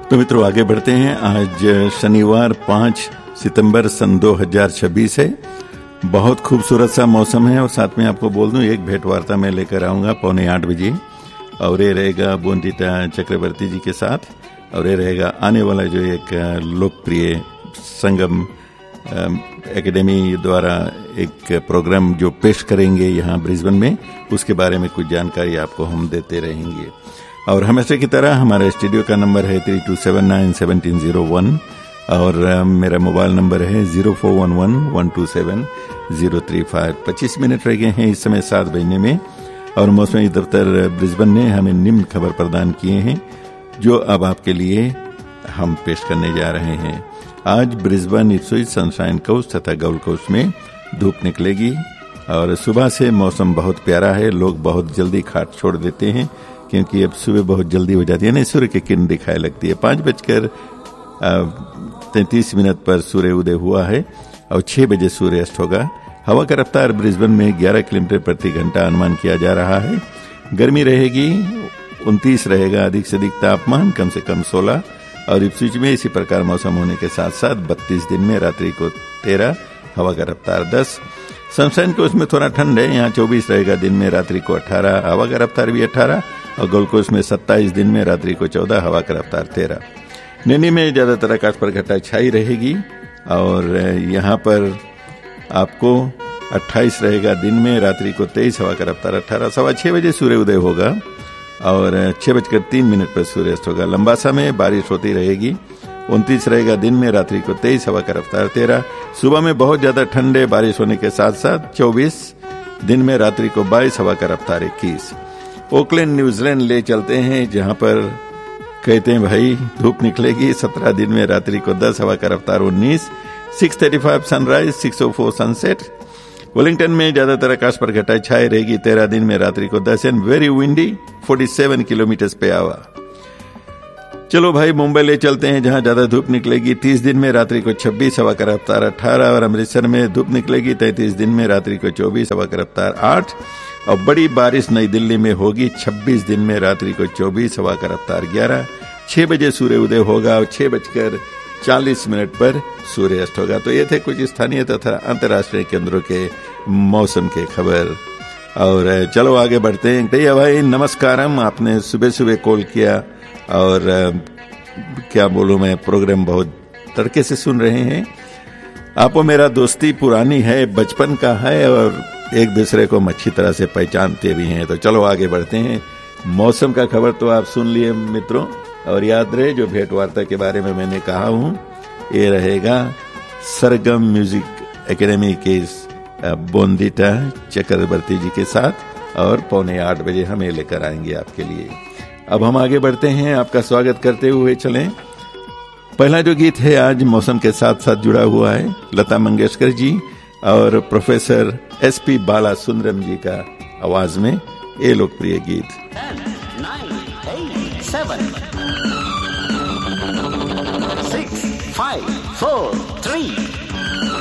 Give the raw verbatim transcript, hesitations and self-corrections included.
तो मित्रों आगे बढ़ते हैं। आज शनिवार पाँच सितंबर सन दो हज़ार छब्बीस है। बहुत खूबसूरत सा मौसम है और साथ में आपको बोल दूं एक भेंट वार्ता मैं लेकर आऊंगा पौने आठ बजे और ये रहेगा बोंदिता चक्रवर्ती जी के साथ और ये रहेगा आने वाला जो एक लोकप्रिय संगम एकेडमी द्वारा एक प्रोग्राम जो पेश करेंगे यहाँ ब्रिस्बेन में, उसके बारे में कुछ जानकारी आपको हम देते रहेंगे। और हमेशा की तरह हमारे स्टूडियो का नंबर है three to seven nine seventeen zero one और मेरा मोबाइल नंबर है zero four one one one two seven zero three five. पच्चीस मिनट रह गए हैं इस समय सात बजने में और मौसमी दफ्तर ब्रिस्बेन ने हमें निम्न खबर प्रदान किए हैं जो अब आपके लिए हम पेश करने जा रहे हैं। आज ब्रिस्बेन, इप्सविच, सनशाइन कोस्ट तथा गोल्ड कोस्ट में धूप निकलेगी और सुबह से मौसम बहुत प्यारा है। लोग बहुत जल्दी खाट छोड़ देते हैं क्योंकि अब सुबह बहुत जल्दी हो जाती है ना, सूर्य की किरण दिखाई लगती है। पाँच बजकर तैंतीस मिनट पर सूर्य उदय हुआ है और छह बजे सूर्य अस्त होगा। हवा का रफ्तार ब्रिस्बेन में ग्यारह किलोमीटर प्रति घंटा अनुमान किया जा रहा है। गर्मी रहेगी, उनतीस रहेगा अधिक से अधिक तापमान, कम से कम सोलह। और इप्सविच में इसी प्रकार मौसम होने के साथ साथ बत्तीस दिन में रात्रि को तेरह, हवा का रफ्तार दस। सनशाइन कोस्ट में थोड़ा ठंड है, यहाँ चौबीस रहेगा, दिन में रात्रि को अठारह, हवा का रफ्तार भी अठारह। और गोल्ड कोस्ट में सत्ताईस, दिन में रात्रि को चौदह, हवा का रफ्तार तेरह। नैनी में ज्यादातर आकाश पर घटा छाई रहेगी और यहाँ पर आपको अट्ठाईस रहेगा, दिन में रात्रि को तेईस, हवा का रफ्तार अठारह। सवा छह बजे सूर्य उदय होगा और छह बजकर तीन मिनट पर सूर्यास्त होगा। लंबासा में बारिश होती रहेगी, उनतीस रहेगा, दिन में रात्रि को तेईस, हवा का रफ्तार तेरह। सुबह में बहुत ज्यादा ठंड है, बारिश होने के साथ साथ चौबीस, दिन में रात्रि को बाईस, हवा का रफ्तार इक्कीस। ओकलैंड न्यूजीलैंड ले चलते हैं जहां पर कहते हैं भाई धूप निकलेगी, सत्रह, दिन में रात्रि को दस, हवा का रफ्तार उन्नीस। Six thirty five sunrise, six O four sunset. Wellington में ज्यादातर आकाश पर घटाई छाई रहेगी, तेरह, दिन में रात्रि को दस एंड वेरी विंडी, सैंतालीस किलोमीटर पे आवर। चलो भाई मुंबई ले चलते हैं जहां ज्यादा धूप निकलेगी, तीस, दिन में रात्रि को छब्बीस, हवा का रफ्तार अठारह। और अमृतसर में धूप निकलेगी तैंतीस, दिन में रात्रि को चौबीस, हवा का रफ्तार आठ। और बड़ी बारिश नई दिल्ली में होगी, छब्बीस, दिन में रात्रि को चौबीस, हवा का रफ्तार ग्यारह। छह बजे सूर्य उदय होगा और छह बजकर चालीस मिनट पर सूर्य अस्त होगा। तो ये थे कुछ स्थानीय तथा अंतर्राष्ट्रीय केंद्रों के मौसम के खबर। और चलो आगे बढ़ते हैं। भैया भाई नमस्कारम, आपने सुबह सुबह कॉल किया और क्या बोलूं मैं, प्रोग्राम बहुत तड़के से सुन रहे हैं। आपको मेरा दोस्ती पुरानी है, बचपन का है और एक दूसरे को अच्छी तरह से पहचानते भी हैं। तो चलो आगे बढ़ते हैं। मौसम का खबर तो आप सुन लिए मित्रों, और याद रहे जो भेंट वार्ता के बारे में मैंने कहा हूं, ये रहेगा सरगम म्यूजिक एकेडमी के बोंदिता चक्रवर्ती जी के साथ और पौने आठ बजे हम ये लेकर आएंगे आपके लिए। अब हम आगे बढ़ते हैं, आपका स्वागत करते हुए चलें। पहला जो गीत है आज मौसम के साथ साथ जुड़ा हुआ है, लता मंगेशकर जी और प्रोफेसर एस पी बाला सुंदरम जी का आवाज में ये लोकप्रिय गीत। ten, nine, eight, seven, six, five, four, three